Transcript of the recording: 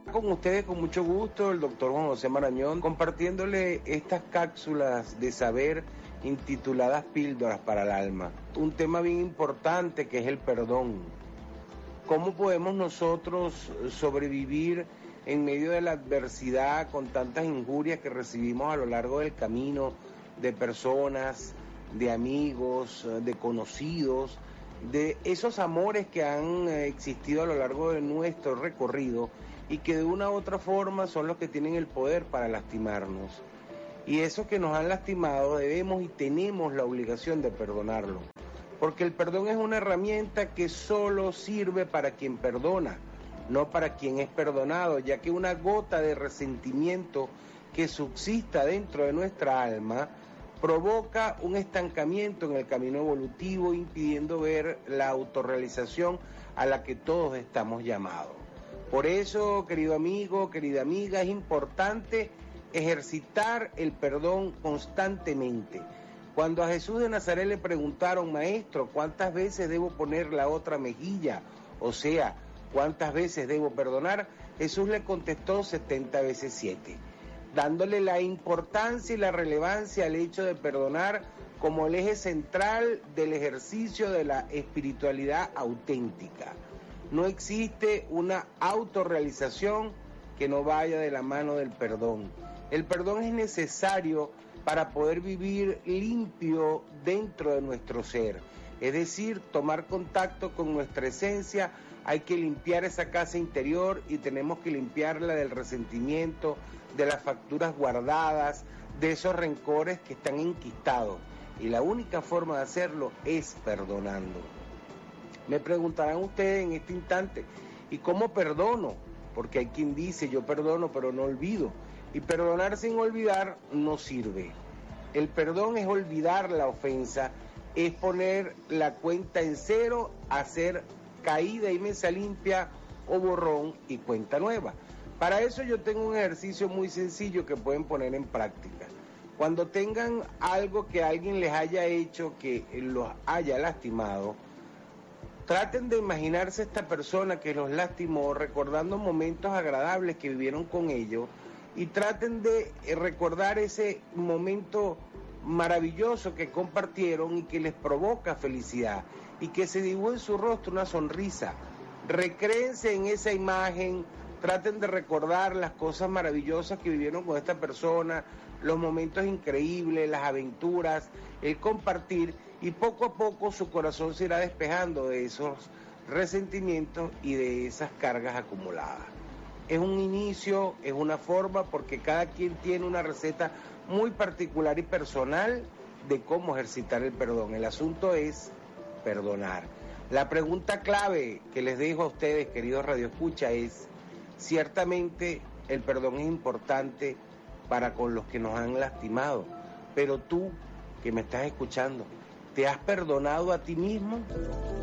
Con ustedes con mucho gusto, el doctor Juan José Marañón, compartiéndole estas cápsulas de saber intituladas Píldoras para el Alma. Un tema bien importante que es el perdón. ¿Cómo podemos nosotros sobrevivir en medio de la adversidad con tantas injurias que recibimos a lo largo del camino de personas, de amigos, de conocidos, de esos amores que han existido a lo largo de nuestro recorrido y que de una u otra forma son los que tienen el poder para lastimarnos? Y esos que nos han lastimado debemos y tenemos la obligación de perdonarlo, porque el perdón es una herramienta que solo sirve para quien perdona, no para quien es perdonado, ya que una gota de resentimiento que subsista dentro de nuestra alma provoca un estancamiento en el camino evolutivo, impidiendo ver la autorrealización a la que todos estamos llamados. Por eso, querido amigo, querida amiga, es importante ejercitar el perdón constantemente. Cuando a Jesús de Nazaret le preguntaron, maestro, ¿cuántas veces debo poner la otra mejilla? O sea, ¿cuántas veces debo perdonar? Jesús le contestó 70 veces 7, dándole la importancia y la relevancia al hecho de perdonar como el eje central del ejercicio de la espiritualidad auténtica. No existe una autorrealización que no vaya de la mano del perdón. El perdón es necesario para poder vivir limpio dentro de nuestro ser. Es decir, tomar contacto con nuestra esencia. Hay que limpiar esa casa interior y tenemos que limpiarla del resentimiento, de las facturas guardadas, de esos rencores que están enquistados. Y la única forma de hacerlo es perdonando. Me preguntarán ustedes en este instante, ¿y cómo perdono? Porque hay quien dice, yo perdono pero no olvido. Y perdonar sin olvidar no sirve. El perdón es olvidar la ofensa, es poner la cuenta en cero, hacer caída y mesa limpia o borrón y cuenta nueva. Para eso yo tengo un ejercicio muy sencillo que pueden poner en práctica. Cuando tengan algo que alguien les haya hecho que los haya lastimado, traten de imaginarse a esta persona que los lastimó recordando momentos agradables que vivieron con ellos y traten de recordar ese momento maravilloso que compartieron y que les provoca felicidad y que se dibujó en su rostro una sonrisa. Recréense en esa imagen, traten de recordar las cosas maravillosas que vivieron con esta persona, los momentos increíbles, las aventuras, el compartir, y poco a poco su corazón se irá despejando de esos resentimientos y de esas cargas acumuladas. Es un inicio, es una forma, porque cada quien tiene una receta muy particular y personal de cómo ejercitar el perdón. El asunto es perdonar. La pregunta clave que les dejo a ustedes, queridos radioescuchas, es: ciertamente el perdón es importante para con los que nos han lastimado, pero tú que me estás escuchando, ¿te has perdonado a ti mismo?